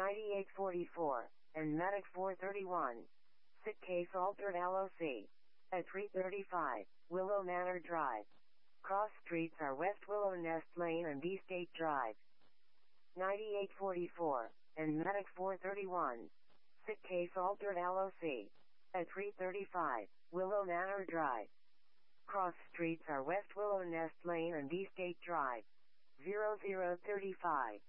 9844, and Medic 431. Sick case altered LOC. At 335, Willow Manor Drive. Cross streets are West Willow Nest Lane and B State Drive. 9844, and Medic 431. Sick case altered LOC. At 335, Willow Manor Drive. Cross streets are West Willow Nest Lane and B State Drive. 0035.